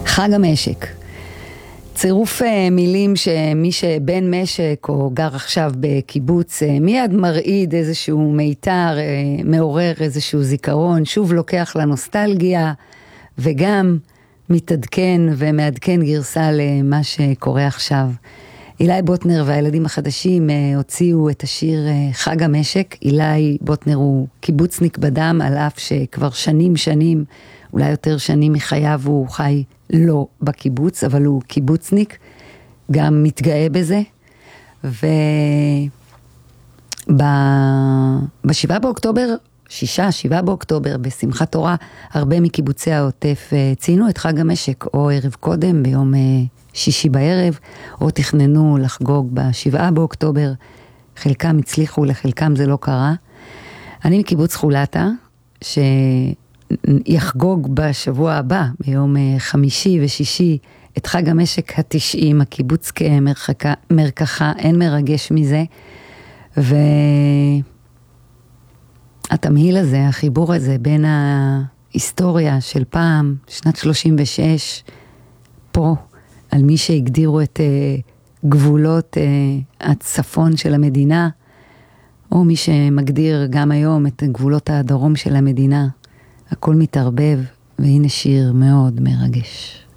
חג המשק. צירוף מילים שמי שבן משק או גר עכשיו בקיבוץ מיד מרעיד איזשהו מיתר, מעורר איזשהו זיכרון, שוב לוקח לנוסטלגיה וגם מתעדכן ומעדכן גרסה למה שקורה עכשיו. אילי בוטנר והילדים החדשים הוציאו את השיר חג המשק. אילי בוטנר הוא קיבוצניק בדם, על אף שכבר שנים, אולי יותר שנים מחייו הוא חי לא בקיבוץ, אבל הוא קיבוצניק, גם מתגאה בזה. ב7 באוקטובר, 7 באוקטובר, בשמחת תורה, הרבה מקיבוצי העוטף ציינו את חג המשק, או ערב קודם, ביום שישי בערב, או תכננו לחגוג ב7 באוקטובר. חלקם הצליחו, לחלקם זה לא קרה. אני מקיבוץ חולתה, שיחגוג בשבוע הבא, ביום חמישי ושישי, את חג המשק ה-90, הקיבוץ כמרקחה, אין מרגש מזה. והתמהיל הזה, החיבור הזה בין ההיסטוריה של פעם, שנת 36, פה, על מי שהגדירו את גבולות הצפון של המדינה, או מי שמגדיר גם היום את גבולות הדרום של המדינה. הכל מתערבב, והנה שיר מאוד מרגש.